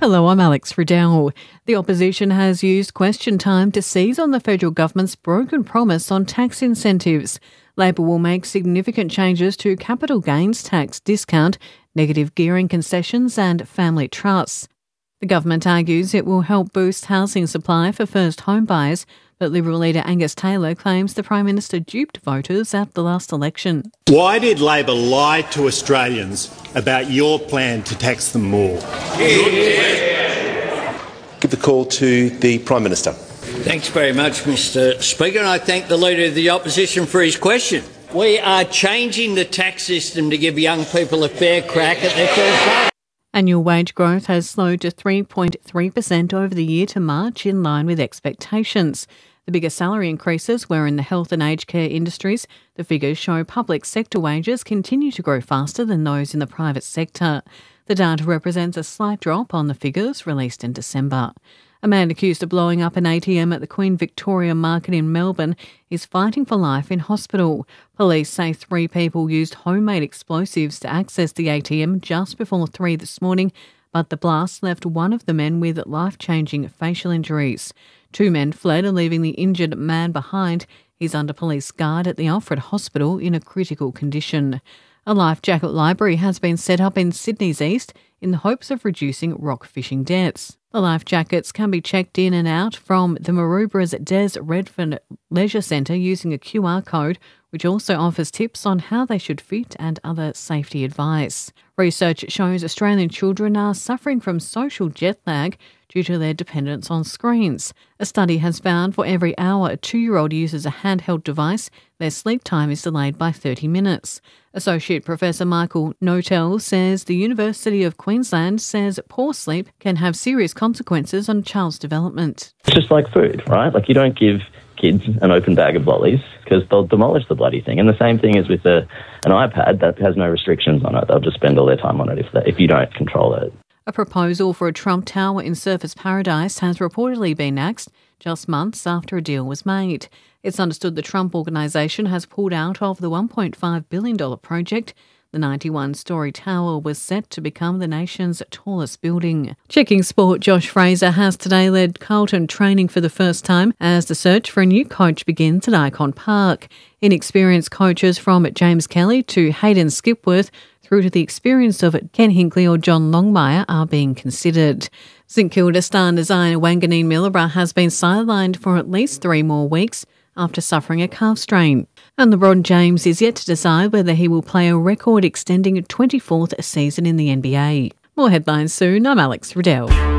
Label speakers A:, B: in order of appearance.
A: Hello, I'm Alex Riddell. The opposition has used question time to seize on the federal government's broken promise on tax incentives. Labor will make significant changes to capital gains tax discount, negative gearing concessions and family trusts. The government argues it will help boost housing supply for first home buyers, but Liberal leader Angus Taylor claims the Prime Minister duped voters at the last election.
B: Why did Labor lie to Australians about your plan to tax them more?
C: Give the call to the Prime Minister.
D: Thanks very much, Mr Speaker, and I thank the Leader of the Opposition for his question. We are changing the tax system to give young people a fair crack at their first home.
A: Annual wage growth has slowed to 3.3% over the year to March, in line with expectations. The biggest salary increases were in the health and aged care industries. The figures show public sector wages continue to grow faster than those in the private sector. The data represents a slight drop on the figures released in December. A man accused of blowing up an ATM at the Queen Victoria Market in Melbourne is fighting for life in hospital. Police say 3 people used homemade explosives to access the ATM just before 3 this morning, but the blast left one of the men with life-changing facial injuries. 2 men fled, leaving the injured man behind. He's under police guard at the Alfred Hospital in a critical condition. A life jacket library has been set up in Sydney's east in the hopes of reducing rock fishing deaths. The life jackets can be checked in and out from the Maroubra's Des Redfern Leisure Centre using a QR code, which also offers tips on how they should fit and other safety advice. Research shows Australian children are suffering from social jet lag due to their dependence on screens. A study has found for every hour a 2-year-old uses a handheld device, their sleep time is delayed by 30 minutes. Associate Professor Michael Notel says the University of Queensland says poor sleep can have serious consequences on a child's development.
E: It's just like food, right? Like, you don't give kids an open bag of lollies because they'll demolish the bloody thing. And the same thing is with an iPad that has no restrictions on it. They'll just spend all their time on it if you don't control it.
A: A proposal for a Trump Tower in Surfers Paradise has reportedly been axed just months after a deal was made. It's understood the Trump organisation has pulled out of the $1.5 billion project. The 91-storey tower was set to become the nation's tallest building. Checking sport, Josh Fraser has today led Carlton training for the first time as the search for a new coach begins at Icon Park. Inexperienced coaches from James Kelly to Hayden Skipworth through to the experience of Ken Hinkley or John Longmire are being considered. St Kilda star designer Wanganeen Millera has been sidelined for at least 3 more weeks after suffering a calf strain. And LeBron James is yet to decide whether he will play a record-extending 24th season in the NBA. More headlines soon. I'm Alex Riddell.